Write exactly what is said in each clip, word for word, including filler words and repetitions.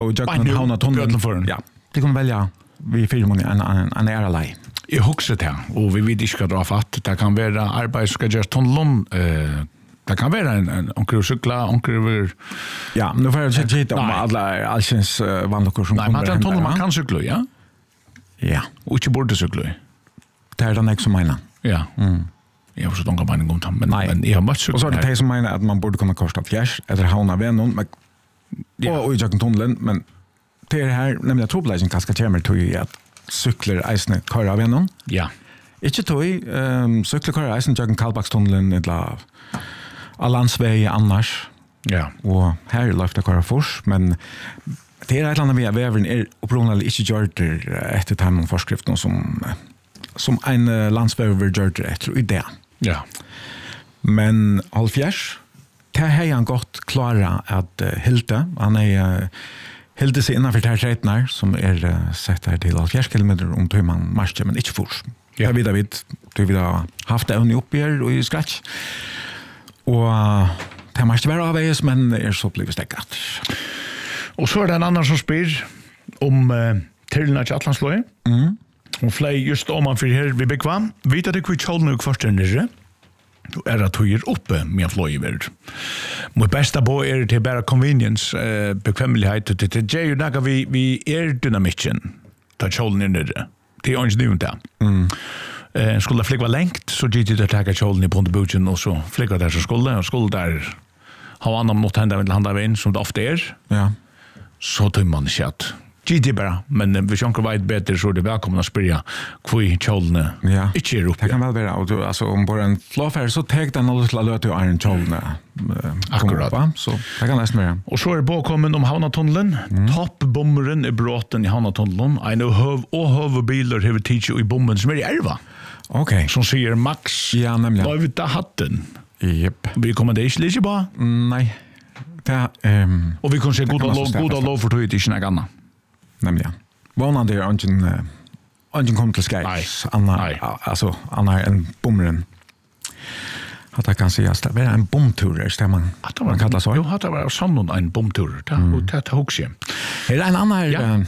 Och jag kan havna tunneln. Ja, det kan välja vi filmen en en en ära lei. Jag huxar det och vi vet inte ska dra fatt. Det kan vara arbete ska göras tunneln eh det kan vara en en onkel cykla, onkel ja, nu får jag inte hitta om alla allsens vanliga som kommer. Nej, men tunneln man kan cykla, ja. Ja, och inte borde cykla. Det är den jag som menar. Ja. Mm. Jag har så långa mening om det, men men jag måste. Och så är det det som menar att man borde kunna kosta fjärs eller havna vännen men ja, och jag kan tunneln, men det är här nämligen troublesing kanske kommer till att cyklar eisne köra vännen. Ja. Ikke tog um, cyklar köra eisne jag kan Kallbakstunneln eller Allandsväg annars. Ja. Och här är löfta köra fors, men det är ett eller annat vi är väven är uppenbarligen inte gjort efter timon förskriften som som en uh, landsväg gjort efter idé. Ja. Men halvfjärs det har han gått klara att uh, Hilde, han är uh, Hilde sig innanför här trätnar som är uh, sett här till halvfjärs kilometer om tog man marscher men inte fors. Ja. Det vet vi det vi har haft det under uppe här och i scratch. Och uh, det måste vara avvägs men är så blivit stäckat. Och så är det en annan som spyr om uh, Tillna till Atlanslöje. Mm. Hon flöj just om man för här vid Bekvam. Vet att det kvitt håll nu kvarst nere. Då är det höjer uppe med en flöj över. Mot bästa på är det till bara convenience, uh, bekvämlighet. Det är ju några vi, vi är dynamiken. Där håll nere. Det är inte det. Mm. Eh, skulle flyga längt så gick det att ta kjolen i Pontebuchen och så flyga där så skulle och skulle där ha annan något hända med handa vin som det ofta är. Ja. Så tar man chat. G D bara, men vi ska vet bättre så det välkomna att spela kvui kjolen. Ja. Inte är upp. Det kan väl vara och du alltså om bara en fluffer så tar den något till löt och iron kjolen. Akkurat. Så det kan nästan mer. Och så är det påkommen om Havnatunneln. Mm. Toppbommeren i brotten i Havnatunneln. En av höv och huvudbilar har teacher i bomben som är i elva. Okej. Okay. Som säger Max. Ja, nämligen. Vad vet hatten? Japp. Vi kommer det inte lite bara? Mm, nej. Det ehm och vi kan se goda lov goda lov för det inte något annat. Nämligen. Vånan det är ingen ingen kommer till skaj. Anna alltså Anna en bommeren. Att jag kan säga att det är en bomtur är man. Man kallar så. Jo, hade var sannon en bomtur. Det och det huxje. Är det en annan eh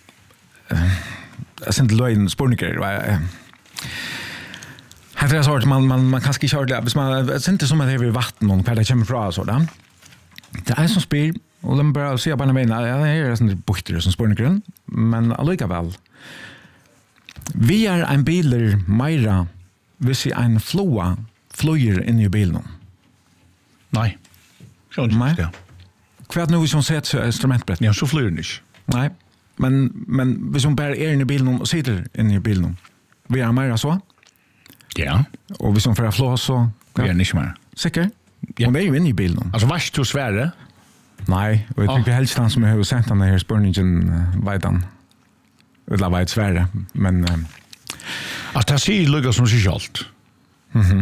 jag sen lögn spårniker. Här är så att man man man kanske kör det hvis man det är inte som att det är vatten och det kommer från så där. Det är som spel och de bara se på mig ja det är sån bukter som spårniker men allikevel. Vi är en biler Myra vi ser en floa flyger in i bilen. Nej. Så inte. Kvart nu som sett instrumentbrett. Ja, så flyger ni. Nej. Men men vi som bär er in i bilen och sitter in i bilen. Vi är Myra så. Ja. Och vi som för flå så vi är inte mer. Säker? Ja. Och vi är ju in i bilen. Alltså vars du svärre? Nej, och jag tycker helst han som har sett den här spårningen vajdan. Eller vajt svärre, men uh, att det ser lugga som sig allt. Mhm.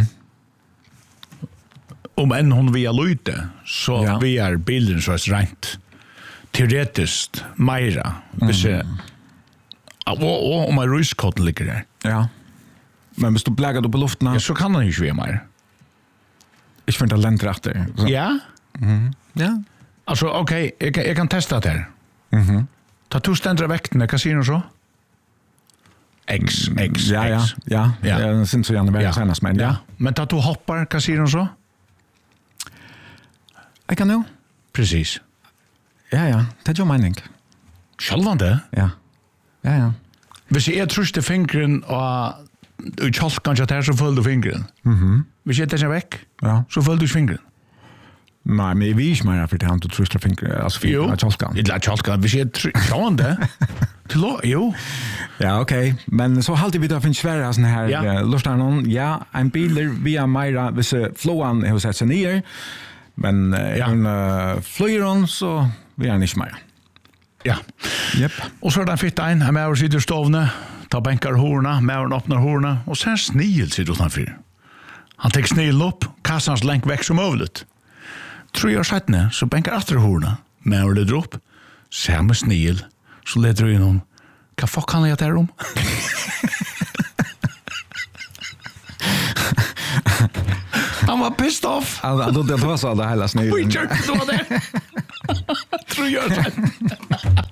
Om en hon via lute så ja. Vi är bilden så är rent teoretiskt Myra. Vi ser och om man ryskott ligger där. Ja. Men hvis du blägar då på luften ja, så kan han ju svea mer. Jag får inte läntrakter. Ja? Mhm. Ja. Alltså okej, okay, jag, jag kan testa det här. Mhm. Ta två ständra väkten, kasino så. X, X, ja, ja, ja, ja. Jag syns så gärna väl senast men ja. Men ta två hoppar kasino så. Jag kan nu. Precis. Ja, ja, det är ju mening. Självande? Ja. Ja, ja. Hvis jag truste fingren och du chalk kanske där så föll du fingren. Mhm. Hvis jag tar sig veck. Ja. Så föll du fingren. Nej, men vi är ju mer för att du truste fingren alltså för chalkan. Det är chalkan. Hvis jag självande. Till jo. Ja, okej. Okay. Men så alltid vi då finns svära sån här ja. uh, lustar någon. Ja, en biler via Myra vis flåan har sett sig ner. Men uh, ja. en uh, flyger så vi är inte mer. Ja. Japp. Och så är det fitta in. Med oss sitter stovne, tar bänkar horna, med oss öppnar horna och sen snigel sitter utanför. Han tar snigel upp, kastar hans länk väck som möjligt. Tre år sedan så bänkar efter horna, med oss leder upp. Samma snigel. Så leder du in om vad fuck kan jag där om? Han var pissed off. Han då det var så det hela snigel. Vi kör då det. Tror jag.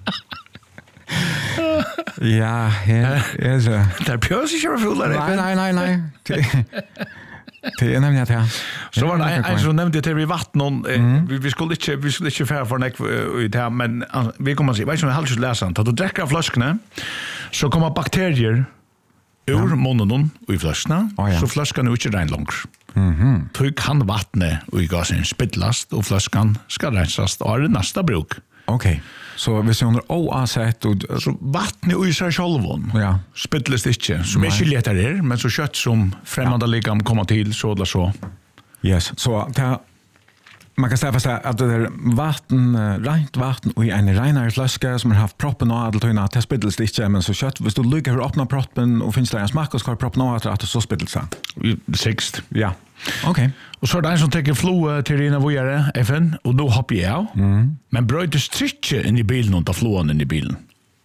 Ja, her er det. Der pjøs ikke var full av det. Nei, nei, nei, nei. Det er nemlig at jeg... Så var det en, en som nevnte til vi vatten, mm. vi, vi skulle ikke, vi skulle ikke fære for nek ut her, men uh, vi kommer å si, vet ikke om jeg halvt leser den, da du drekker av flaskene, så kommer bakterier ur ja. munnen og i flaskene, oh, ja. så flaskene er ikke rein langer. Mm-hmm. Så kan vattnet og i gassen spittlast, og flaskan skal rensast, og er det neste bruk. Ok, så hvis jeg under oavsett... Og... Så vattnet og i seg sjølven ja. spittlast ikke, som er ikke leter her, men så kjøtt som fremmede ja. likam kommer til, så eller så. Yes, så ta, man kan säga att det är vatten, rent vatten och i en renare flaska som har haft proppen och adeltöjna till spittels inte, men så kött, hvis du lyckas för att öppna proppen och finns det en smak och ska proppen och att det så spittels sig. Sixt. Ja, okej. Okay. Och så är det en som tänker flo till dina vojare, F N, och då hoppar jag. Mm. Men bröjde strytje in i bilen och ta floan in i bilen.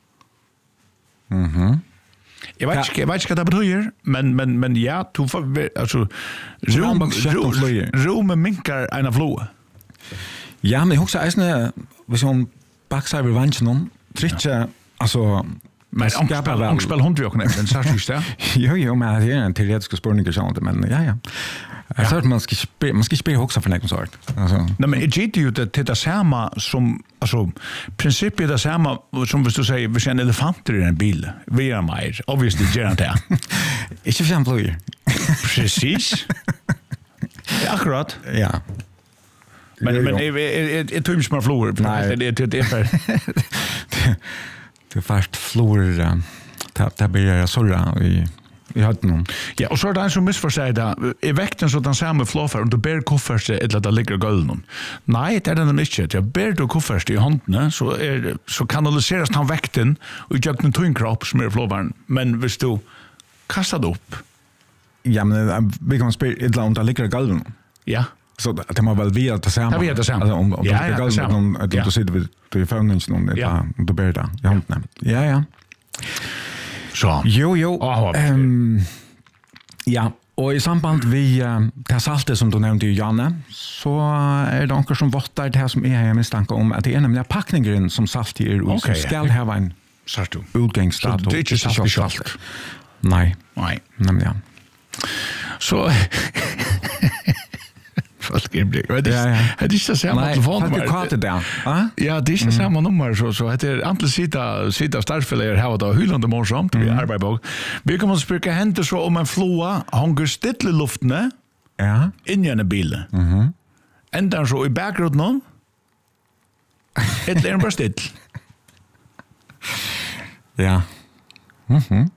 Mhm. Jag vet inte, jag vet inte vad det betyder, men men men ja, du får alltså rum rum minkar en av floa. Ja, men jag också är vi som backside revenge någon trytje alltså men angspel angspel hund vi också nämnt, så är det. Jo jo, men det är en teoretisk spårning så men ja ja. Jag tror man ska spela man ska spela också för något sånt. Alltså nej men det är ju det det samma som alltså principiet det samma som hvis du säger vi ser en elefant i en bil. Vi är mer obviously gärna det. Inte för exempel. Precis. Ja, akkurat. Ja. Men men det är typ små flor. Nej, det det är för det fast flor ta ta blir såra i vi hade någon. Ja, och så är det en som missförstår det. I vekten så den samma flåfar och du ber koffers eller det ligger gulden. Nej, det är den inte. Jag ber du koffers i handen så är så kanaliseras han vekten och jag den twin crop som är flåfaren. Men hvis du kastar det upp. Ja, men vi kan spela ett land där ligger gulden. Ja. Så det man väl via det samma. Ja, via det samma. Alltså om om ja, det går om att du sitter vid du fången någon det där du ber där. Jag har inte. Ja, ja. Så. Jo, jo. Ehm ja, och i samband vi uh, det saltet som du nämnde ju Janne, så är det onkel som vottar det här som är här misstanke om att det är nämligen packningen som salt i och okay, som ska ja. ha en salt utgångsstad och det är inte salt salt. Nej. Nej. Nämligen. Så Folk är blir. Det är inte så samma telefonnummer. Nej, har du det där? Ja, det är inte samma nummer så så heter antal sida sida startfäller här då hyllande morsamt vi arbetar på. Vi kommer att spela händer så om en floa hänger stilla luften, ja, in i en bil. Mhm. Ända så i bakgrunden. Ett är bara still. Ja. Mhm.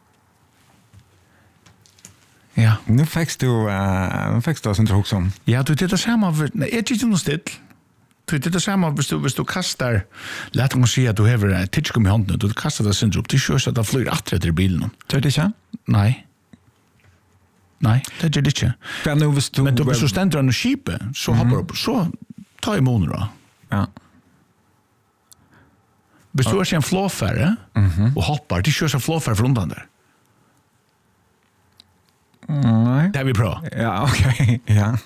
Ja, nu fick du uh, nu fick du sånt också om. Ja, du tittar samma nej, är inte något still. Du tittar samma hvis du hvis du kastar låt oss säga att du har en titchkom i handen du kastar det sen upp till sjöss att det flyr åt i bilen. Så det inte? Nej. Nej, det är det inte. Men nu hvis du Men du hvis du ständer en skipe så hoppar upp så ta i mån då. Ja. Hvis du har en flåfärre mhm och hoppar till sjöss av flåfärre från undan där. Nej. Det är vi bra. Ja, okej. Okay. Ja.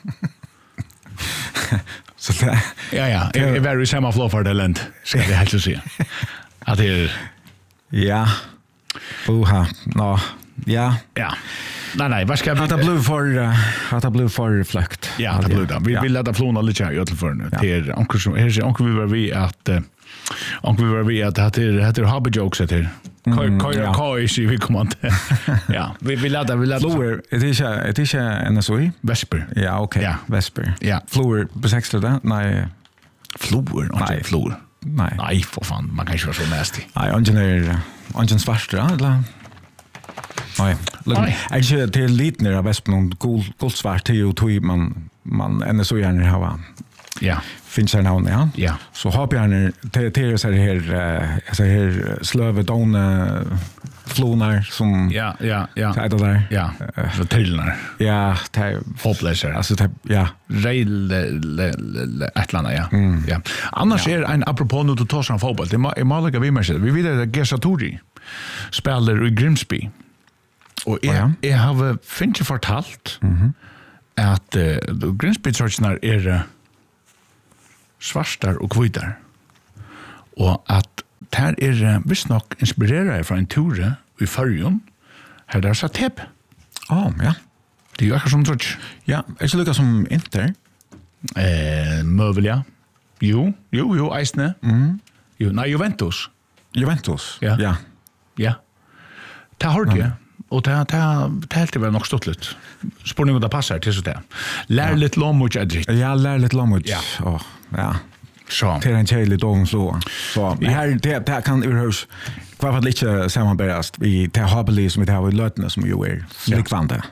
Så det ja, ja. Det är very samma flow för det land. Så det helt att se. Att det är ja. Oha. No. Ja. Ja. Nej, nej. Vad ska vi... Att det blev för... Att det blev för fläkt. Ja, det blev det. Vi vill lätta flåna lite här i alla fall nu. Det är onkel som... Här är onkel vi var vi att... Onkel vi var vi att det heter hobby jokes att det Kaj kaj kaj så vi kommer inte. Ja, vi vill lätta vi lätta. Flower, det är det är en S O I. Vesper. Ja, okej. Ja. Vesper. Ja. Flower besextra där. Nej. Flower, inte flower. Nej. Nej, för fan, man kan inte vara så nasty. Nej, engineer, engineer svarta eller. Nej. Jag ser till lite när Vesper någon guld guldsvart till och tog man man ännu så gärna ha. Ja. Finns det någon ja. Ja. Så har jag en till så här så här slöve dona flonar som ja ja ja. Det där. Ja. Så tillnar. Ja, det hopplöser. Alltså det ja, rail Atlanta ja. Mm. Ja. Annars är en apropå nu att ta sig fotboll. Det är malika vi mer. Vi vill att Gesatori spelar i Grimsby. Och jag jag har finns ju fortalt mhm att uh, Grimsby churchnar är uh, svartar och kvitar. Och att där her er uh, visst nok inspirerer fra en ture i Førjun, her der satt tepp. Åh, oh, ja. Det er jo akkurat som trutsch. Ja, er ikke lukket som Inter? Eh, Møvel, ja. Jo, jo, jo, eisne. Mm. Jo, nei, Juventus. Juventus, Ja. ja. Ja. Det har jeg, og det har helt vært nok stått litt. Spørning om det passer til så det. Lær litt lommut, jeg dritt. Ja, lär lite lommut. Ja. Åh, ja. Så. Till en tjejlig dagen så. Så Ja. här det det kan urhus kvar för lite sammanbärast vi till Habeli som vi har i Lötne som ju är likvande.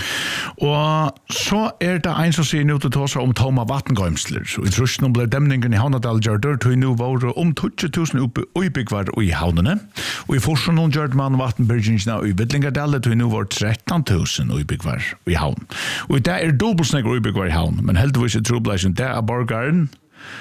Og så er det en som sier nå til oss om Toma vattengøymsler. Så i trusjonen ble demningen i Havnadal gjør til nå var om tjue tusen utbyggvar i havnene. Og i Forsjonen gjør man vattenbyrgingsene i Vidlingardal til nå var tretton tusen utbyggvar i havn. Og i det er dobbeltsnekker utbyggvar i havn, men heldigvis er trobleisen det er borgaren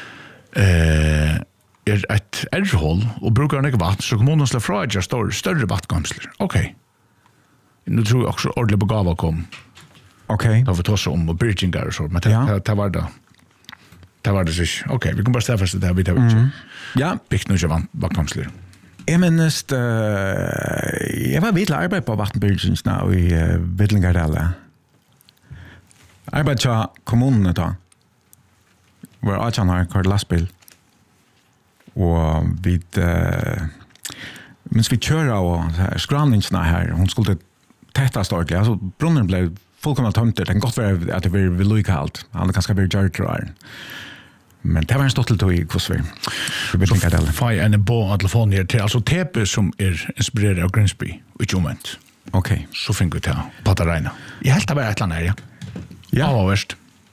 eh, er et erhold og bruker han ikke vatten, så kommunen slår fra at jeg står større vattengøymsler. Ok. Nu tror jag också ordentligt begava kom. Okej. Då får vi ta om och bridgingar och så. Men det, Ja. det, det var det. Det var det så. Okej, okay, vi kan bara ställa fast det här. Vi tar ut. Mm. Ja, Byggt nu inte vattkomsler. jag minns uh, jag var vid arbete på vattenbyrgings nu i uh, Vidlingardal. Arbete till kommunen då. Var Achan har kört lastbil. Och vid uh, men vi kör och skramningsna här hon skulle tätta stort alltså brunnen blev fullkomligt tömt den gott var att det var vill lika allt han kanske blir jartrar men det var en stort till i Kosver vi vet inte det Fai en bo av telefon här till alltså T P som är inspirerad av Grimsby i moment. okej Så fick vi ta på det regna. Jag helt bara ett land här ja. Ja, var värst.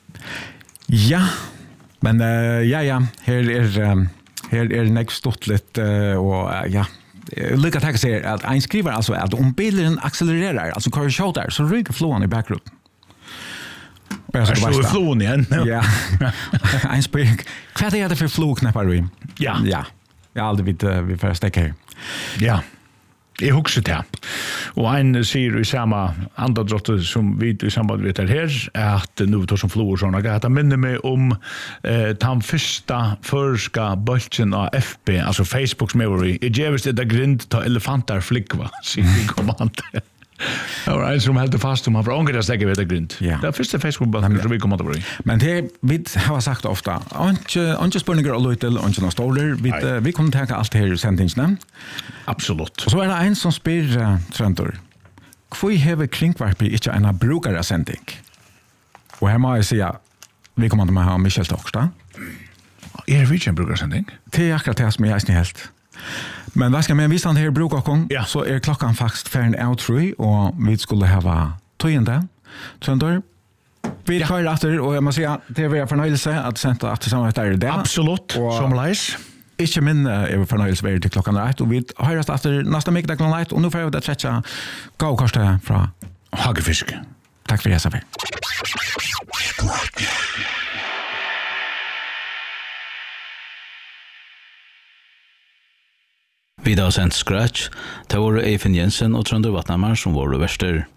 ja men uh, ja ja här är um, här är nästa stort lite uh, och uh, ja Lika tack säger att en skriver alltså att om bilen accelererar alltså kör shot där så ryker flåan i backgroup. Jag ska bara flån igen. Ja. En spring. Vad är det för flåknappar vi? Ja. Ja. Jag aldrig vet vi för stäcka här. Ja. Jeg husker det. Og en sier i samme andadrottet som vi i samband med det her, at nu tar som flor sånn, at det minner meg om eh, den første førska bølgen av F B, altså Facebooks memory. Jeg gjevist det grind til elefanter flikva, sier vi kommande. Det var en som helt fast om han var ångre steget ved det grind. Ja. Det er første Facebook-bølgen som vi kommande på. Men det vi har sagt ofta, inte inte spurningar och lite och inte stolar, vi Nei. vi kommer ta allt här i sändningen. Absolutt. Och så är det en som spyr uh, Tröntor. Kvoi hever kringvarpi inte en brukarasending? Och här må jag säga, vi kommer att ha Michel Tokstad. Er vi ikke en brukarsending? Det är akkurat det som jag är helt. Men vad ska man visa han här brukar Ja. så är klockan faktiskt färn outro och vi skulle ha tøyende. Tröntor. Vi Ja. tar efter och jag måste säga det var en förnöjelse att sända att tillsammans där det. Absolutt, Og- som leis. Ikke min er uh, fornøyelse ved til klokken rett, og vi høres etter neste mye klokken rett, og nå får jeg det tredje gavkortet fra Hagefisk. Takk for det, Safer. Vi har sendt Scratch, det var Eifen Jensen og Trønder Vatnamar som var verster.